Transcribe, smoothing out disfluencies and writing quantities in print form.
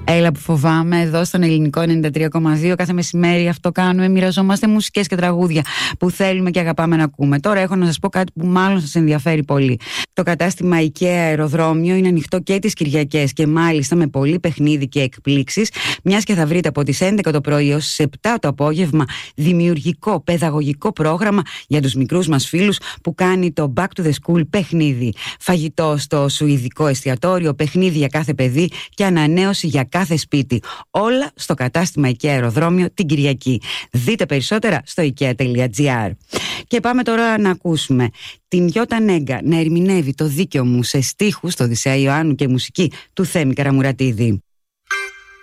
Έλα που φοβάμαι, εδώ στον Ελληνικό 93,2 κάθε μεσημέρι αυτό κάνουμε. Μοιραζόμαστε μουσικές και τραγούδια που θέλουμε και αγαπάμε να ακούμε. Τώρα έχω να σας πω κάτι που μάλλον σας ενδιαφέρει πολύ. Το κατάστημα IKEA Αεροδρόμιο είναι ανοιχτό και τις Κυριακές και μάλιστα με πολύ παιχνίδι και εκπλήξεις. Μιας και θα βρείτε από τις 11 το πρωί ως τις 7 το απόγευμα δημιουργικό, παιδαγωγικό πρόγραμμα για τους μικρούς μας φίλους που κάνει το Back to the School παιχνίδι. Φαγητό στο σουηδικό εστιατόριο, παιχνίδι για κάθε παιδί και ανανέωση για κάθε σπίτι. Όλα στο κατάστημα IKEA Αεροδρόμιο την Κυριακή. Δείτε περισσότερα στο ikea.gr. Και πάμε τώρα να ακούσουμε την Γιώτα Νέγκα να ερμηνεύει το δίκαιο μου σε στίχους, το Οδυσσέα Ιωάννου και μουσική του Θέμη Καραμουρατίδη.